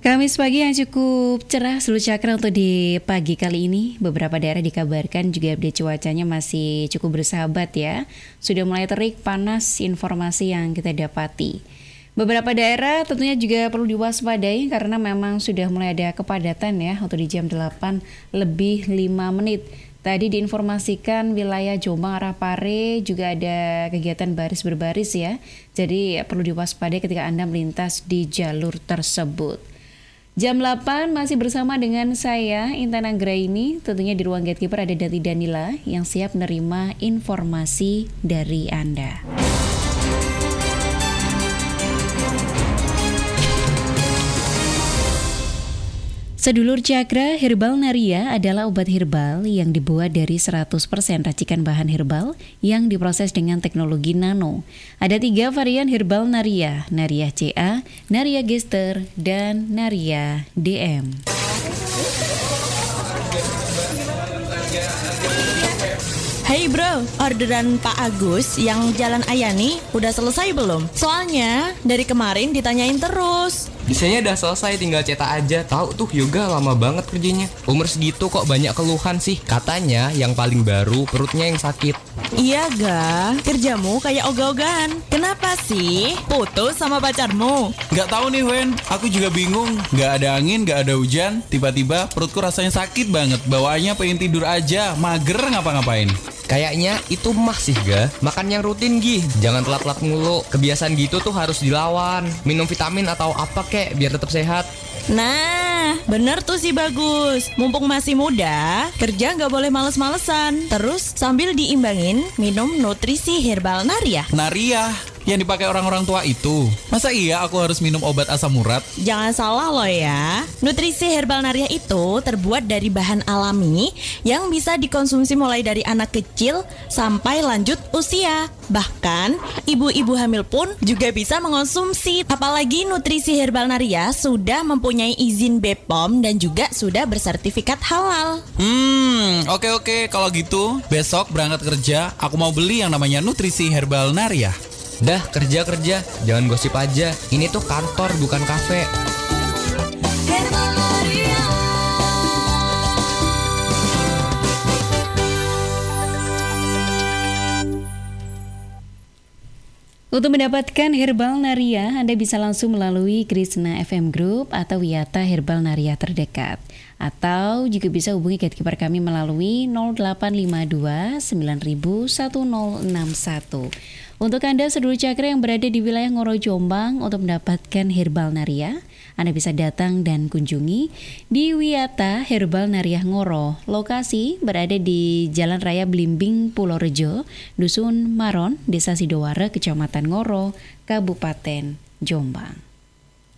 Kamis pagi yang cukup cerah seluruh cakra untuk di pagi kali ini. Beberapa daerah dikabarkan juga update cuacanya masih cukup bersahabat ya. Sudah mulai terik, panas informasi yang kita dapati. Beberapa daerah tentunya juga perlu diwaspadai karena memang sudah mulai ada kepadatan ya untuk di jam 8 lebih 5 menit. Tadi diinformasikan wilayah Jombang arah Pare juga ada kegiatan baris berbaris ya. Jadi perlu diwaspadai ketika Anda melintas di jalur tersebut. Jam 8 masih bersama dengan saya Intan Anggraini. Tentunya di ruang gatekeeper ada Dati Danila yang siap menerima informasi dari Anda. Sedulur Cakra, Herbal Naria adalah obat herbal yang dibuat dari 100% racikan bahan herbal yang diproses dengan teknologi nano. Ada 3 varian Herbal Naria, Naria CA, Naria Gester, dan Naria DM. Hey bro, orderan Pak Agus yang Jalan Ayani udah selesai belum? Soalnya dari kemarin ditanyain terus. Desainnya udah selesai, tinggal cetak aja. Tahu tuh yoga lama banget kerjanya. Umur segitu kok banyak keluhan sih. Katanya yang paling baru perutnya yang sakit. Iya ga, kerjamu kayak ogah-ogahan. Kenapa sih? Putus sama pacarmu? Gak tahu nih Wen, aku juga bingung. Gak ada angin, gak ada hujan. Tiba-tiba perutku rasanya sakit banget. Bawaannya pengen tidur aja, mager ngapa-ngapain. Kayaknya itu mah sih ga. Makan yang rutin Gi, jangan telat-telat mulu. Kebiasaan gitu tuh harus dilawan. Minum vitamin atau apa kek biar tetap sehat. Nah, bener tuh sih Bagus. Mumpung masih muda, kerja gak boleh males-malesan. Terus sambil diimbangin, minum nutrisi Herbal Naria. Naria, yang dipakai orang-orang tua itu. Masa iya aku harus minum obat asam urat? Jangan salah loh ya. Nutrisi Herbal Naria itu terbuat dari bahan alami yang bisa dikonsumsi mulai dari anak kecil sampai lanjut usia. Bahkan ibu-ibu hamil pun juga bisa mengonsumsi. Apalagi nutrisi Herbal Naria sudah mempunyai izin BPOM dan juga sudah bersertifikat halal. Oke. Kalau gitu besok berangkat kerja aku mau beli yang namanya nutrisi Herbal Naria. Dah kerja, jangan gosip aja. Ini tuh kantor bukan kafe. Untuk mendapatkan Herbal Naria, Anda bisa langsung melalui Krishna FM Group atau Wiyata Herbal Naria terdekat. Atau juga bisa hubungi gatekeeper kami melalui 0852 9000 1061. Untuk Anda sedulur Cakra yang berada di wilayah Ngoro Jombang untuk mendapatkan Herbal Naria, Anda bisa datang dan kunjungi di Wiyata Herbal Naria Ngoro. Lokasi berada di Jalan Raya Blimbing Purworejo, Dusun Maron, Desa Sidowara, Kecamatan Ngoro, Kabupaten Jombang.